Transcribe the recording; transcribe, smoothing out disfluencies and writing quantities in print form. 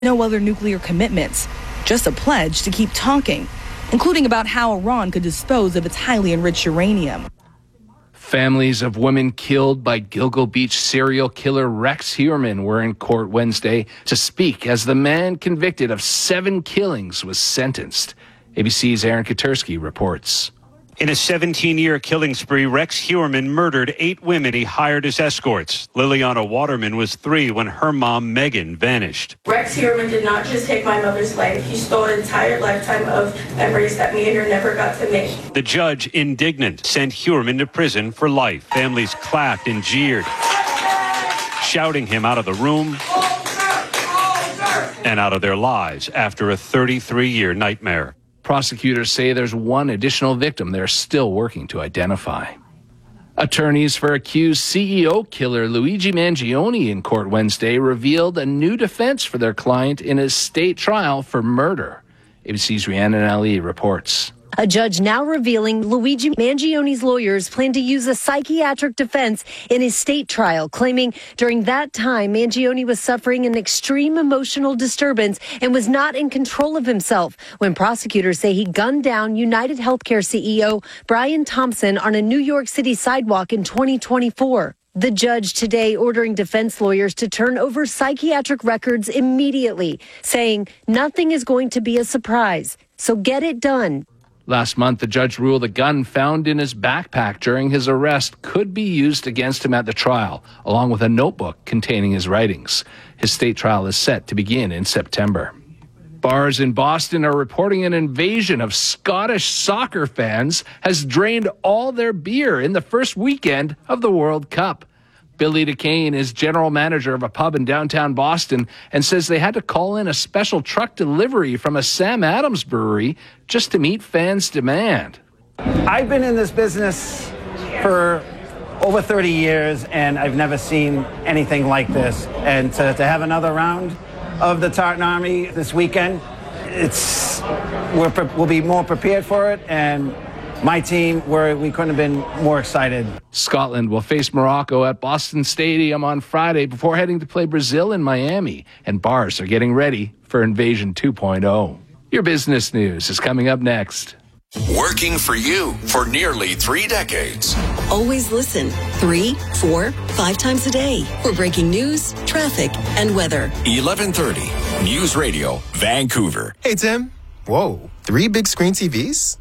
No other nuclear commitments, just a pledge to keep talking, including about how Iran could dispose of its highly enriched uranium. Families of women killed by Gilgo Beach serial killer Rex Heuermann were in court Wednesday to speak as the man convicted of 7 killings was sentenced. ABC's Aaron Katersky reports. In a 17-year killing spree, Rex Heuermann murdered 8 women he hired as escorts. Liliana Waterman was 3 when her mom, Megan, vanished. Rex Heuermann did not just take my mother's life. He stole an entire lifetime of memories that me and her never got to make. The judge, indignant, sent Heuermann to prison for life. Families clapped and jeered, shouting him out of the room and out of their lives after a 33-year nightmare. Prosecutors say there's one additional victim they're still working to identify. Attorneys for accused CEO killer Luigi Mangione in court Wednesday revealed a new defense for their client in his state trial for murder. ABC's Rhiannon Ali reports. A judge now revealing Luigi Mangione's lawyers plan to use a psychiatric defense in his state trial, claiming during that time Mangione was suffering an extreme emotional disturbance and was not in control of himself when prosecutors say he gunned down United Healthcare CEO Brian Thompson on a New York City sidewalk in 2024. The judge today ordering defense lawyers to turn over psychiatric records immediately, saying nothing is going to be a surprise. So get it done. Last month, the judge ruled a gun found in his backpack during his arrest could be used against him at the trial, along with a notebook containing his writings. His state trial is set to begin in September. Bars in Boston are reporting an invasion of Scottish soccer fans has drained all their beer in the first weekend of the World Cup. Billy DeCane is general manager of a pub in downtown Boston and says they had to call in a special truck delivery from a Sam Adams brewery just to meet fans' demand. I've been in this business for over 30 years, and I've never seen anything like this. And to have another round of the Tartan Army this weekend, we'll be more prepared for it, and my team, we couldn't have been more excited. Scotland will face Morocco at Boston Stadium on Friday before heading to play Brazil in Miami. And bars are getting ready for Invasion 2.0. Your business news is coming up next. Working for you for nearly 3 decades. Always listen 3, 4, 5 times a day for breaking news, traffic, and weather. 1130 News Radio, Vancouver. Hey, Tim. Whoa, 3 big screen TVs?